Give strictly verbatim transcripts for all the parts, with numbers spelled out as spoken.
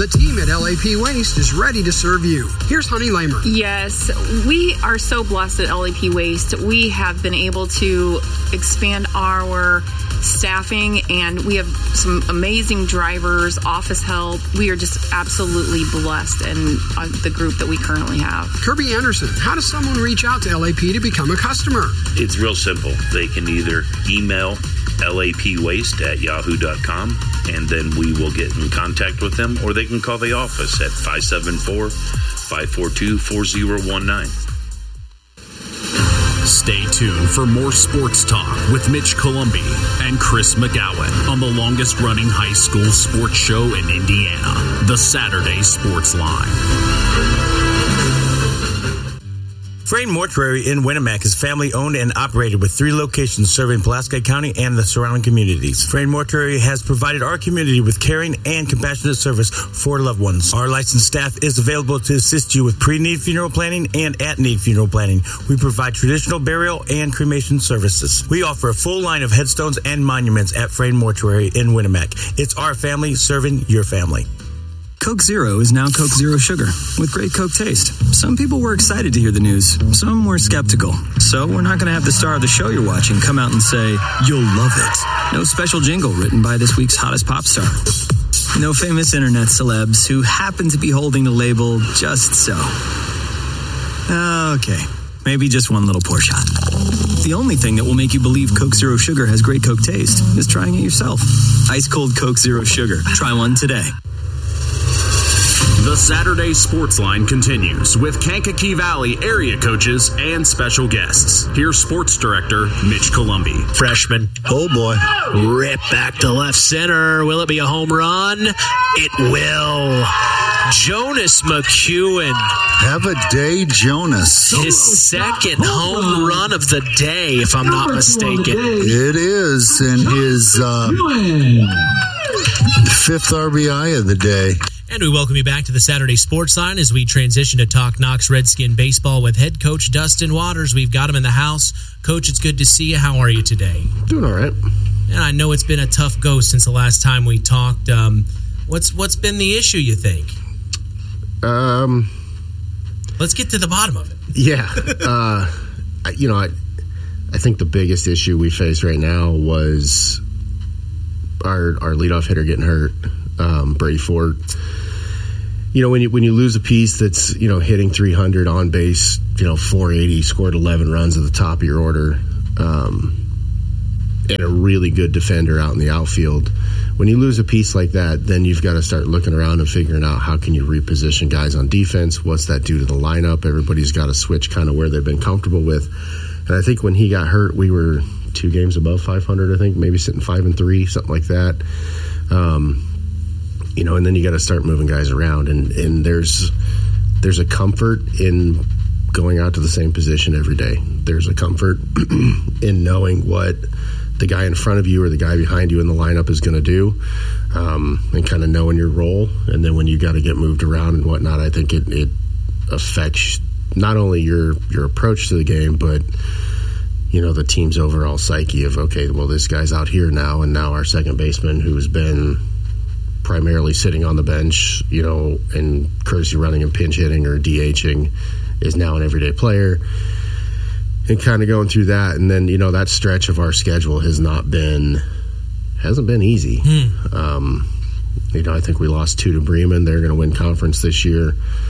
The team at L A P Waste is ready to serve you. Here's Honey Lamer. Yes, we are so blessed at L A P Waste. We have been able to expand our staffing, and we have some amazing drivers, office help. We are just absolutely blessed in uh, the group that we currently have. Kirby Anderson, how does someone reach out to L A P to become a customer? It's real simple. They can either email lapwaste at yahoo dot com, and then we will get in contact with them, or they can call the office at five seven four, five four two, four zero one nine. Stay tuned for more sports talk with Mitch Columbi and Chris McGowan on the longest running high school sports show in Indiana, the Saturday Sports Line. Frayne Mortuary in Winnemac is family-owned and operated with three locations serving Pulaski County and the surrounding communities. Frayne Mortuary has provided our community with caring and compassionate service for loved ones. Our licensed staff is available to assist you with pre-need funeral planning and at-need funeral planning. We provide traditional burial and cremation services. We offer a full line of headstones and monuments at Frayne Mortuary in Winnemac. It's our family serving your family. Coke Zero is now Coke Zero Sugar with great Coke taste. Some people were excited to hear the news. Some were skeptical. So we're not going to have the star of the show you're watching come out and say, "You'll love it." No special jingle written by this week's hottest pop star. No famous internet celebs who happen to be holding the label just so. Okay, maybe just one little pour shot. The only thing that will make you believe Coke Zero Sugar has great Coke taste is trying it yourself. Ice cold Coke Zero Sugar. Try one today. The Saturday Sports Line continues with Kankakee Valley area coaches and special guests. Here's Sports Director Mitch Columbi. Freshman. Oh, boy. Rip back to left center. Will it be a home run? It will. Jonas McEwen. Have a day, Jonas. His second home run of the day, if I'm not mistaken. It is, and his uh, fifth R B I of the day. And we welcome you back to the Saturday Sports Line as we transition to talk Knox Redskin baseball with head coach Dustin Waters. We've got him in the house. Coach, it's good to see you. How are you today? Doing all right. And I know it's been a tough go since the last time we talked. Um, what's what's been the issue, you think? Um, Let's get to the bottom of it. Yeah. uh, you know, I, I think the biggest issue we face right now was our our leadoff hitter getting hurt, um, Brady Ford. You know, when you when you lose a piece that's, you know, hitting three hundred on base, you know, four eighty, scored eleven runs at the top of your order, um, and a really good defender out in the outfield. When you lose a piece like that, then you've got to start looking around and figuring out how can you reposition guys on defense. What's that do to the lineup? Everybody's got to switch kind of where they've been comfortable with. And I think when he got hurt, we were two games above five hundred, I think, maybe sitting five and three, something like that. Um, You know, and then you got to start moving guys around, and, and there's there's a comfort in going out to the same position every day. There's a comfort in knowing what the guy in front of you or the guy behind you in the lineup is going to do, um, and kind of knowing your role. And then when you got to get moved around and whatnot, I think it, it affects not only your your approach to the game, but you know, the team's overall psyche of, okay, well, this guy's out here now, and now our second baseman, who's been primarily sitting on the bench, you know, and courtesy running and pinch hitting or DHing, is now an everyday player, and kind of going through that. And then, you know, that stretch of our schedule has not been, hasn't been easy. Hmm. Um, you know, I think we lost two to Bremen. They're going to win conference this year.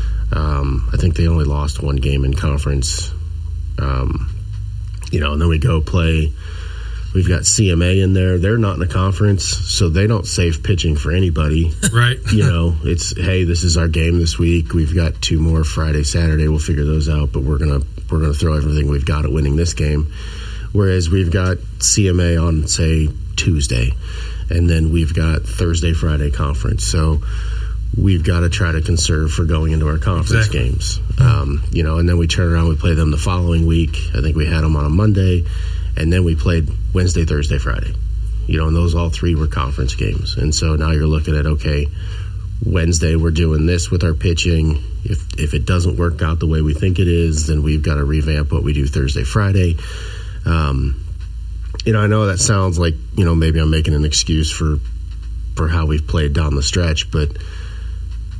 Um, I think they only lost one game in conference. Um, you know, and then we go play. We've got C M A in there. They're not in a conference, so they don't save pitching for anybody. Right. You know, it's, hey, this is our game this week. We've got two more Friday, Saturday. We'll figure those out, but we're gonna we're gonna throw everything we've got at winning this game. Whereas we've got C M A on, say, Tuesday, and then we've got Thursday, Friday conference. So we've got to try to conserve for going into our conference exactly. games. Um, you know, and then we turn around, we play them the following week. I think we had them on a Monday. And then we played Wednesday, Thursday, Friday. You know, and those all three were conference games. And so now you're looking at, okay, Wednesday we're doing this with our pitching. If if it doesn't work out the way we think it is, then we've got to revamp what we do Thursday, Friday. Um, you know, I know that sounds like, you know, maybe I'm making an excuse for for how we've played down the stretch, but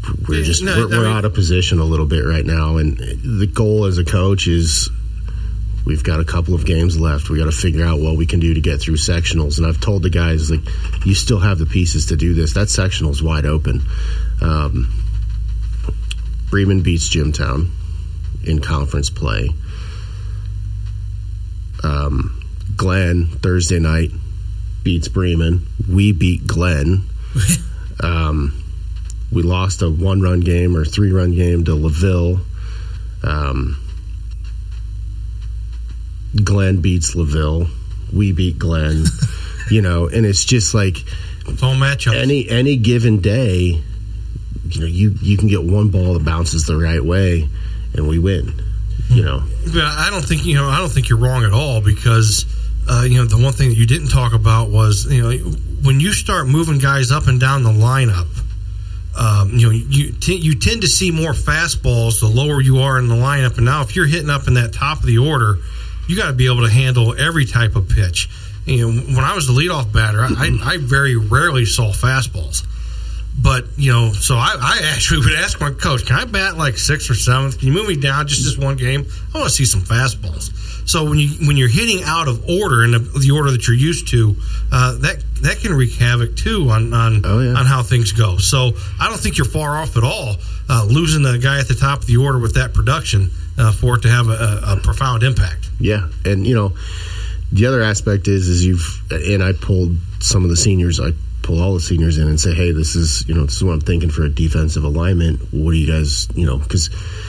we're just no, we're, we're I mean, out of position a little bit right now, and the goal as a coach is we've got a couple of games left. We got to figure out what we can do to get through sectionals. And I've told the guys, like, you still have the pieces to do this. That sectional's wide open. Um, Bremen beats Jimtown in conference play. Um, Glenn Thursday night beats Bremen. We beat Glenn. um, we lost a one-run game or three-run game to LaVille. Um, Glenn beats LaVille. We beat Glenn. You know, and it's just like it's all matchups. Any any given day, you know, you, you can get one ball that bounces the right way, and we win. You know, yeah, I don't think you know. I don't think you're wrong at all because uh, you know the one thing that you didn't talk about was you know when you start moving guys up and down the lineup. Um, you know, you t- you tend to see more fastballs the lower you are in the lineup, and now if you're hitting up in that top of the order, you got to be able to handle every type of pitch. You know, when I was the leadoff batter, I, I very rarely saw fastballs. But, you know, so I, I actually would ask my coach, can I bat like sixth or seventh? Can you move me down just this one game? I want to see some fastballs. So when, you, when you're hitting out of order in the, the order that you're used to, uh, that that can wreak havoc, too, on on, oh, yeah. on how things go. So I don't think you're far off at all uh, losing the guy at the top of the order with that production uh, for it to have a, a, a profound impact. Yeah, and, you know, the other aspect is, is you've, and I pulled some of the seniors, I pull all the seniors in and say, hey, this is, you know, this is what I'm thinking for a defensive alignment. What do you guys, you know, because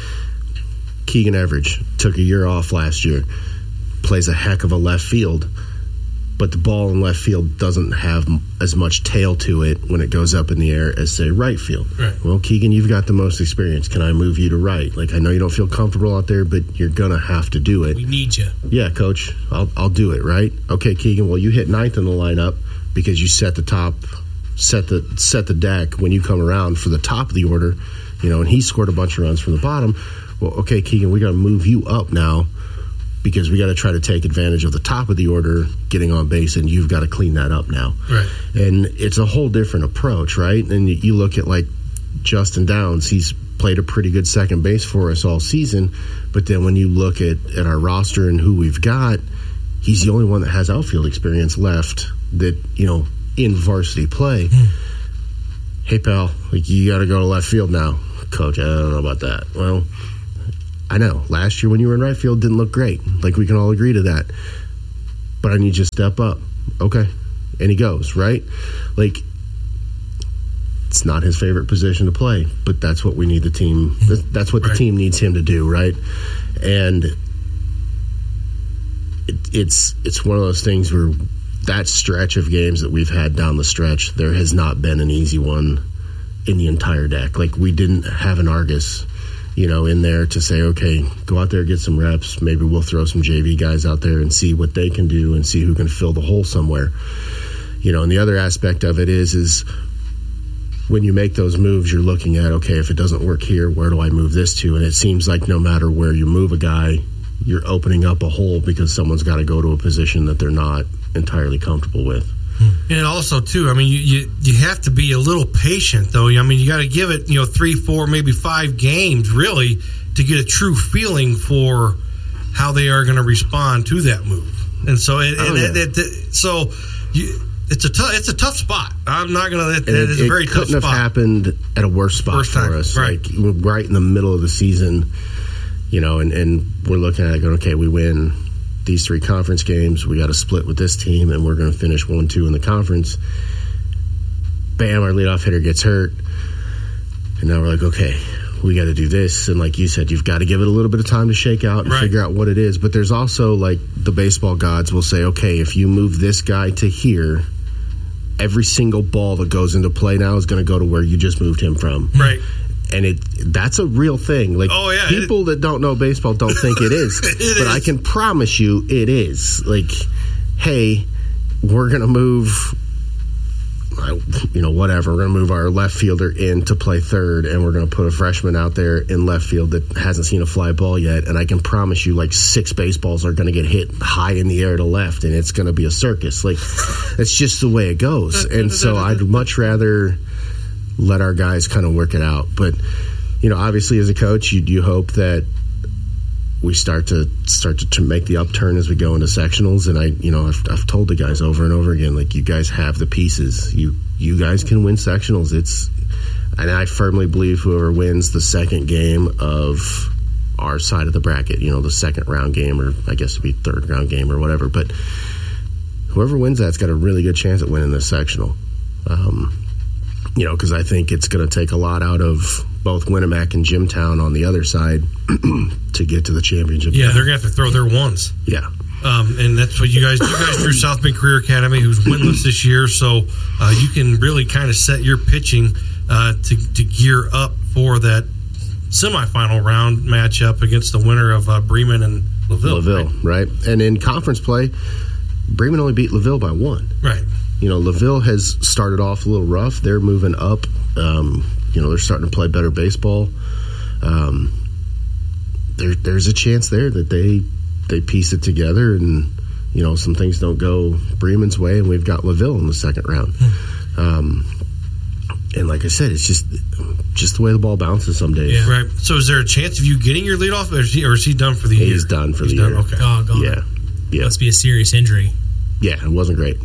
Keegan Everidge took a year off last year, plays a heck of a left field, but the ball in left field doesn't have as much tail to it when it goes up in the air as, say, right field. Right. Well, Keegan, you've got the most experience. Can I move you to right? Like, I know you don't feel comfortable out there, but you're going to have to do it. We need you. Yeah, coach, I'll, I'll do it, right? Okay, Keegan, well, you hit ninth in the lineup because you set the top, set the set the deck when you come around for the top of the order, you know, and he scored a bunch of runs from the bottom. Well, okay, Keegan, we got to move you up now because we got to try to take advantage of the top of the order getting on base, and you've got to clean that up now. Right. And it's a whole different approach, right? And you look at, like, Justin Downs, he's played a pretty good second base for us all season, but then when you look at, at our roster and who we've got, he's the only one that has outfield experience left that, you know, in varsity play. Mm. Hey, pal, like, you got to go to left field now. Coach, I don't know about that. Well, I know. Last year when you were in right field, didn't look great. Like, we can all agree to that. But I need you to step up. Okay. And he goes, right? Like, it's not his favorite position to play, but that's what we need the team. That's what the right. team needs him to do, right? And it, it's it's one of those things where that stretch of games that we've had down the stretch, there has not been an easy one in the entire deck. Like, we didn't have an Argus, you know, in there to say, okay, go out there, get some reps. Maybe we'll throw some J V guys out there and see what they can do and see who can fill the hole somewhere. You know, and the other aspect of it is, is when you make those moves, you're looking at, okay, if it doesn't work here, where do I move this to? And it seems like no matter where you move a guy, you're opening up a hole because someone's got to go to a position that they're not entirely comfortable with. And also, too, I mean, you, you, you have to be a little patient, though. I mean, you got to give it, you know, three, four, maybe five games, really, to get a true feeling for how they are going to respond to that move. And so, it, oh, and yeah. it, it, it, so you, it's a tough, it's a tough spot. I'm not going to. It, it is a very it tough spot. Couldn't have happened at a worse spot First for time, us. right. Like, right in the middle of the season, you know, and, and we're looking at it going, okay, we win these three conference games, we got to split with this team, and we're going to finish one two in the conference. Bam, our leadoff hitter gets hurt, and now we're like, okay, we got to do this. And like you said, you've got to give it a little bit of time to shake out and right. figure out what it is. But there's also, like, the baseball gods will say, okay, if you move this guy to here, every single ball that goes into play now is going to go to where you just moved him from. Right. And it that's a real thing. Like, oh, yeah, people it, that don't know baseball don't think it is. it but is. I can promise you it is. Like, hey, we're going to move, you know, whatever. We're going to move our left fielder in to play third, and we're going to put a freshman out there in left field that hasn't seen a fly ball yet. And I can promise you, like, six baseballs are going to get hit high in the air to left, and it's going to be a circus. Like, it's just the way it goes. And so I'd much rather let our guys kind of work it out. But, you know, obviously as a coach, you, you hope that we start to start to, to make the upturn as we go into sectionals. And I, you know, I've, I've told the guys over and over again, like, you guys have the pieces. You, you guys can win sectionals. It's, and I firmly believe whoever wins the second game of our side of the bracket, you know, the second round game, or I guess it'd be third round game or whatever, but whoever wins that's got a really good chance at winning this sectional. Um, you know, because I think it's going to take a lot out of both Winamac and Jimtown on the other side to get to the championship. Yeah, they're going to have to throw their ones. Yeah. Um, and that's what you guys do. You guys through South Bend Career Academy, who's winless this year, so uh, you can really kind of set your pitching uh, to, to gear up for that semifinal round matchup against the winner of uh, Bremen and LaVille. LaVille, right? right? And in conference play, Bremen only beat LaVille by one. Right. You know, LaVille has started off a little rough. They're moving up. Um, you know, they're starting to play better baseball. Um, there, there's a chance there that they they piece it together, and you know, some things don't go Bremen's way, and we've got LaVille in the second round. Um, and like I said, it's just just the way the ball bounces some days. Yeah. Right. So, is there a chance of you getting your leadoff, or is he, or is he done for the He's year? He's done for He's the done? year. Okay. Oh, gone. Yeah. Yeah. Must be a serious injury. Yeah, it wasn't great.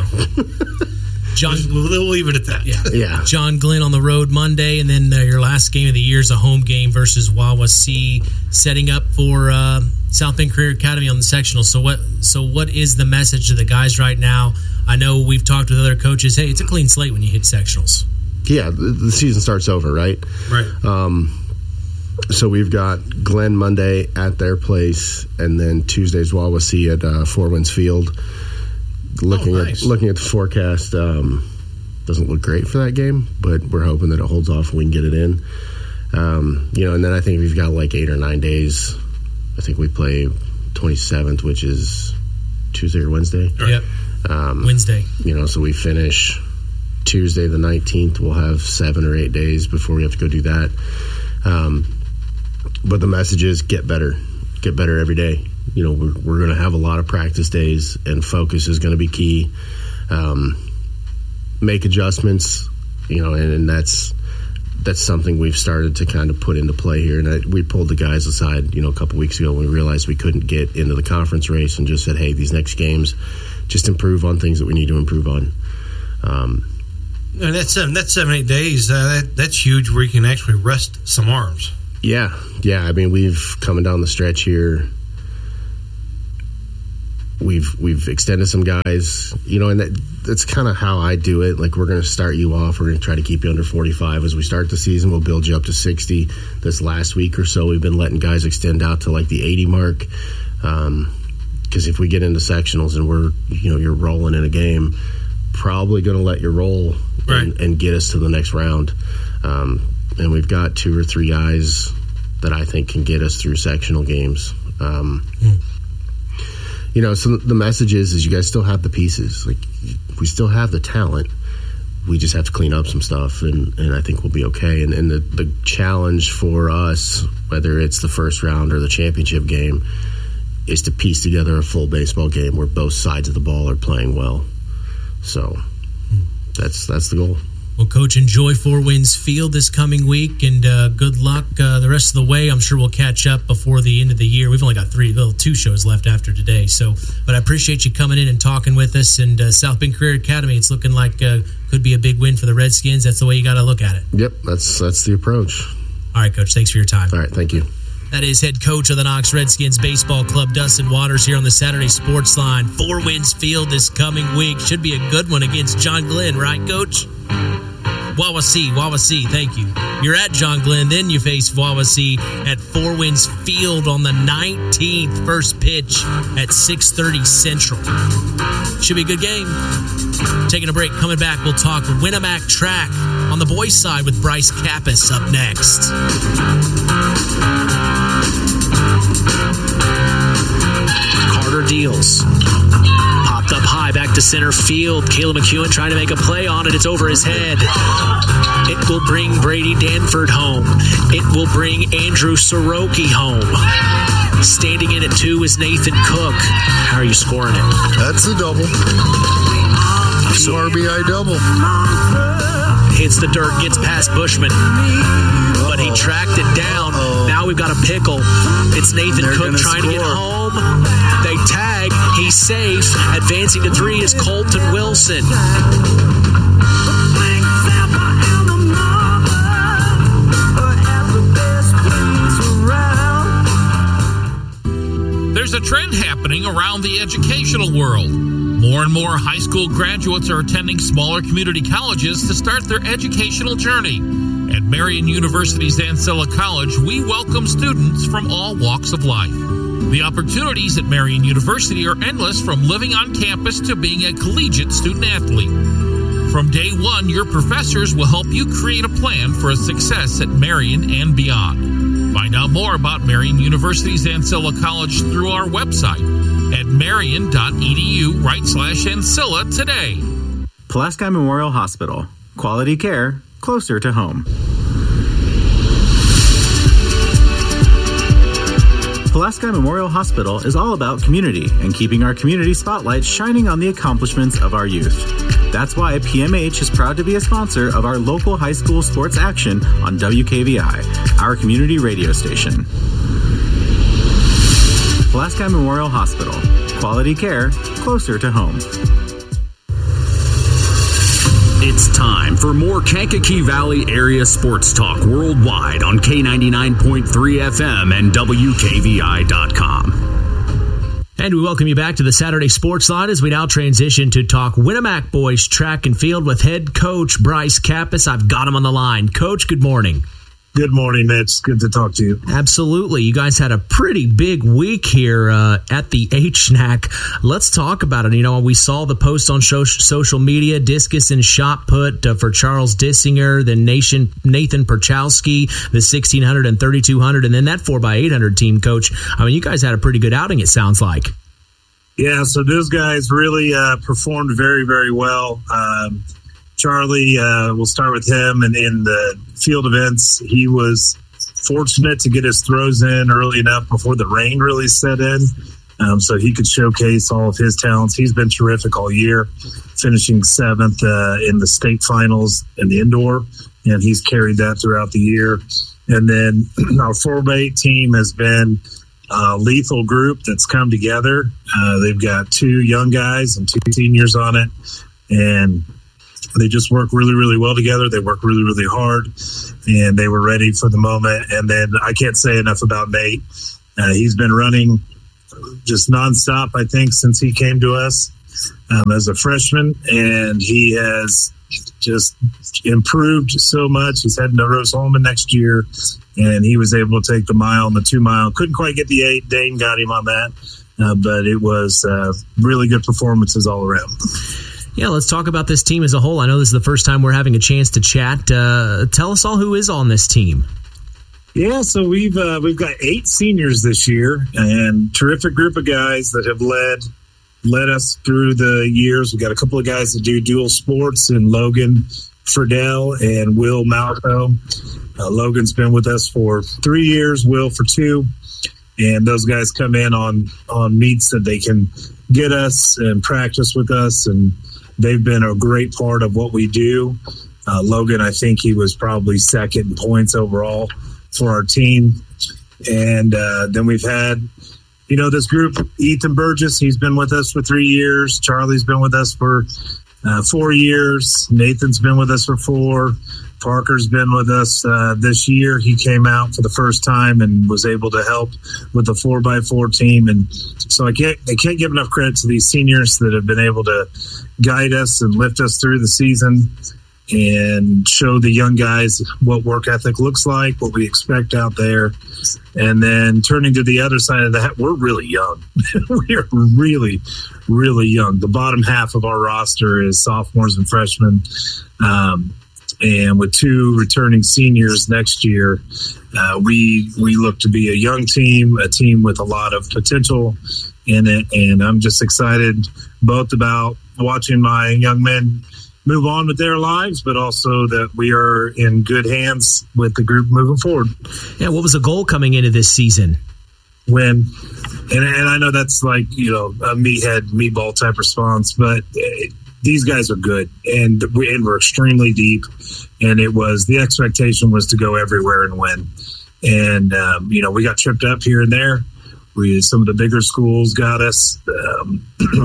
John, we'll leave it at that. Yeah. yeah. John Glenn on the road Monday, and then uh, your last game of the year is a home game versus Wawasee, setting up for uh, South Bend Career Academy on the sectional. So what? So what is the message to the guys right now? I know we've talked with other coaches. Hey, it's a clean slate when you hit sectionals. Yeah, the, the season starts over, right? Right. Um, so we've got Glenn Monday at their place, and then Tuesday's Wawasee at uh, Four Winds Field. Looking oh, nice. at looking at the forecast, um, doesn't look great for that game, but we're hoping that it holds off and we can get it in. Um, you know, and then I think we've got like eight or nine days. I think we play twenty-seventh, which is Tuesday or Wednesday. Yep. Um, Wednesday. You know, so we finish Tuesday the nineteenth. We'll have seven or eight days before we have to go do that. Um, but the message is get better, get better every day. You know, we're, we're going to have a lot of practice days, and focus is going to be key. Um, make adjustments, you know, and, and that's that's something we've started to kind of put into play here. And I, we pulled the guys aside, you know, a couple weeks ago when we realized we couldn't get into the conference race, and just said, hey, these next games, just improve on things that we need to improve on. Um, and that's seven, that's seven, eight days. Uh, that, that's huge, where you can actually rest some arms. Yeah, yeah. I mean, we've coming down the stretch here. We've we've extended some guys, you know, and that, that's kind of how I do it. Like, we're going to start you off. We're going to try to keep you under forty-five. As we start the season, we'll build you up to sixty. This last week or so, we've been letting guys extend out to like the eighty mark. Um, because if we get into sectionals and we're, you know, you're rolling in a game, probably going to let you roll right. and, and get us to the next round. Um, and we've got two or three guys that I think can get us through sectional games. Um, mm. You know, so the message is, is you guys still have the pieces. Like, we still have the talent. We just have to clean up some stuff, and, and I think we'll be okay. And, and the, the challenge for us, whether it's the first round or the championship game, is to piece together a full baseball game where both sides of the ball are playing well. So that's that's the goal. Well, Coach, enjoy Four Winds Field this coming week, and uh, good luck uh, the rest of the way. I'm sure we'll catch up before the end of the year. We've only got three, little two shows left after today. So, but I appreciate you coming in and talking with us. And uh, South Bend Career Academy, it's looking like uh, could be a big win for the Redskins. That's the way you got to look at it. Yep, that's that's the approach. All right, Coach. Thanks for your time. All right, thank you. That is head coach of the Knox Redskins Baseball Club, Dustin Waters, here on the Saturday Sports Line. Four Winds Field this coming week. Should be a good one against John Glenn, right, Coach? Wawasee, Wawasee, thank you. You're at John Glenn, then you face Wawasee at Four Winds Field on the nineteenth. First pitch at six thirty Central. Should be a good game. Taking a break, coming back, we'll talk Winamac track on the boys' side with Bryce Kappas up next. Carter deals. Popped up high, back to center field. Caleb McEwen trying to make a play on it. It's over his head. It will bring Brady Danford home. It will bring Andrew Soroki home. Standing in at two is Nathan Cook. How are you scoring it? That's a double. Two R B I double. hits the dirt, gets past Bushman. But he tracked it down. Uh-oh. Now we've got a pickle. It's Nathan They're Cook trying score. to get home. They tag. He's safe. Advancing to three is Colton Wilson. There's a trend happening around the educational world. More and more high school graduates are attending smaller community colleges to start their educational journey. At Marian University's Ancilla College, we welcome students from all walks of life. The opportunities at Marian University are endless, from living on campus to being a collegiate student athlete. From day one, your professors will help you create a plan for a success at Marian and beyond. Find out more about Marian University's Ancilla College through our website at marian.edu right slash Ancilla today. Pulaski Memorial Hospital. Quality care closer to home. Pulaski Memorial Hospital is all about community and keeping our community spotlight shining on the accomplishments of our youth. That's why P M H is proud to be a sponsor of our local high school sports action on W K V I, our community radio station. Pulaski Memorial Hospital. Quality care closer to home. It's time for more Kankakee Valley area sports talk worldwide on K ninety-nine point three F M and W K V I dot com. And we welcome you back to the Saturday Sports Line as we now transition to talk Winamac boys track and field with head coach Bryce Kappas. I've got him on the line. Coach, good morning. Good morning, Mitch. Good to talk to you. Absolutely. You guys had a pretty big week here uh, at the H N A C. Let's talk about it. You know, we saw the post on show, social media, discus and shot put uh, for Charles Dissinger, then Nation, Nathan Perchowski, the sixteen hundred and thirty-two hundred, and then that four by eight hundred team, Coach. I mean, you guys had a pretty good outing, it sounds like. Yeah, so those guys really uh, performed very, very well. Um, Charlie, uh, we'll start with him. And in the field events, he was fortunate to get his throws in early enough before the rain really set in, um, so he could showcase all of his talents. He's been terrific all year, finishing seventh uh, in the state finals in the indoor, and he's carried that throughout the year. And then our four by eight team has been a lethal group that's come together. Uh, they've got two young guys and two seniors on it, and they just work really, really well together. They work really, really hard, and they were ready for the moment. And then I can't say enough about Nate. Uh, he's been running just nonstop, I think, since he came to us um, as a freshman, and he has just improved so much. He's heading to Rose-Hulman next year, and he was able to take the mile and the two mile. Couldn't quite get the eight. Dane got him on that, uh, but it was uh, really good performances all around. Yeah, let's talk about this team as a whole. I know this is the first time we're having a chance to chat. Uh, tell us all who is on this team. Yeah, so we've uh, we've got eight seniors this year, and terrific group of guys that have led led us through the years. We've got a couple of guys that do dual sports, and Logan Friedel and Will Malco. Uh, Logan's been with us for three years, Will for two, and those guys come in on on meets that they can get us and practice with us, and they've been a great part of what we do. Uh, Logan, I think he was probably second in points overall for our team. And uh, then we've had, you know, this group, Ethan Burgess, he's been with us for three years. Charlie's been with us for uh, four years. Nathan's been with us for four. Parker's been with us uh, this year. He came out for the first time and was able to help with the four by four team. And so I can't, I can't give enough credit to these seniors that have been able to guide us and lift us through the season and show the young guys what work ethic looks like, what we expect out there. And then turning to the other side of that, we're really young. We are really, really young. The bottom half of our roster is sophomores and freshmen. Um, and with two returning seniors next year, uh, we we look to be a young team, a team with a lot of potential in it. And I'm just excited both about watching my young men move on with their lives, but also that we are in good hands with the group moving forward. Yeah, what was the goal coming into this season? Win. And, and I know that's like, you know, a meathead, meatball type response, but these guys are good, and we and we're extremely deep. And it was the expectation was to go everywhere and win. And um, you know, we got tripped up here and there. We some of the bigger schools got us. Um,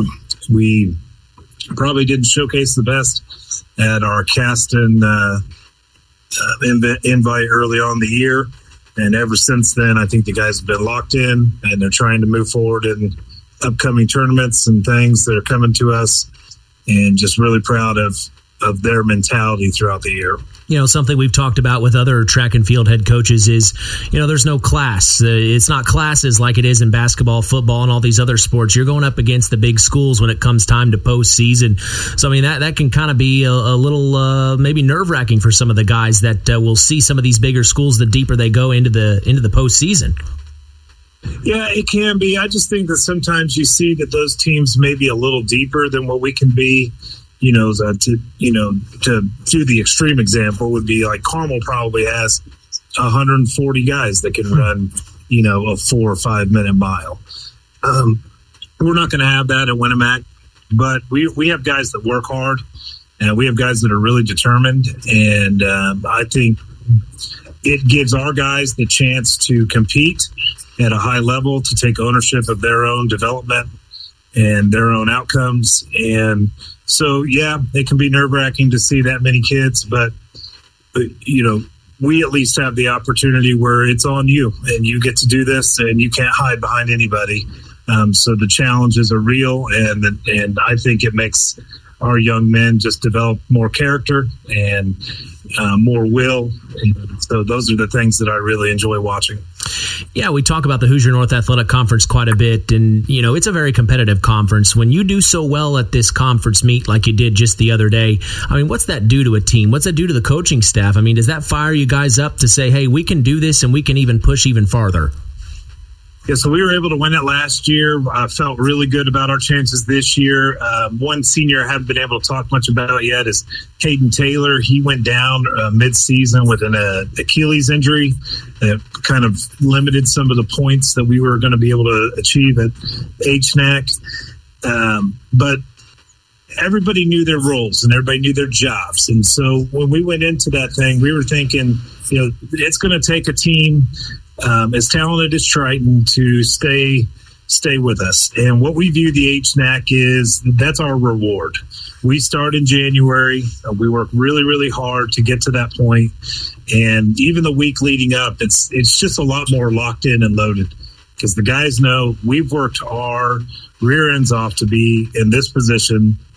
we probably didn't showcase the best at our Caston uh, uh, inv- invite early on in the year. And ever since then, I think the guys have been locked in, and they're trying to move forward in upcoming tournaments and things that are coming to us, and just really proud of, of their mentality throughout the year. You know, something we've talked about with other track and field head coaches is, you know, there's no class. Uh, it's not classes like it is in basketball, football, and all these other sports. You're going up against the big schools when it comes time to postseason. So, I mean, that, that can kind of be a, a little uh, maybe nerve-wracking for some of the guys that uh, will see some of these bigger schools the deeper they go into the into the postseason. Yeah, it can be. I just think that sometimes you see that those teams may be a little deeper than what we can be. You know, uh, to you know, to do the extreme example would be like Carmel probably has one hundred forty guys that can run, you know, a four or five minute mile. Um, we're not going to have that at Winamac, but we we have guys that work hard, and we have guys that are really determined, and um, I think it gives our guys the chance to compete at a high level, to take ownership of their own development and their own outcomes. And so, yeah, it can be nerve-wracking to see that many kids, but, but, you know, we at least have the opportunity where it's on you, and you get to do this, and you can't hide behind anybody. Um, so the challenges are real, and and I think it makes our young men just develop more character and uh, more will. And so those are the things that I really enjoy watching. Yeah, we talk about the Hoosier North Athletic Conference quite a bit, and, you know, it's a very competitive conference. When you do so well at this conference meet like you did just the other day, I mean, what's that do to a team? What's that do to the coaching staff? I mean, does that fire you guys up to say, hey, we can do this and we can even push even farther? Yeah, so we were able to win it last year. I felt really good about our chances this year. Um, one senior I haven't been able to talk much about yet is Hayden Taylor. He went down uh, mid-season with an uh, Achilles injury that kind of limited some of the points that we were going to be able to achieve at H N A C. Um, but everybody knew their roles and everybody knew their jobs. And so when we went into that thing, we were thinking, you know, it's going to take a team Um, as talented as Triton to stay stay with us. And what we view the H N A C is, that's our reward. We start in January. Uh, we work really, really hard to get to that point. And even the week leading up, it's it's just a lot more locked in and loaded, because the guys know we've worked our rear ends off to be in this position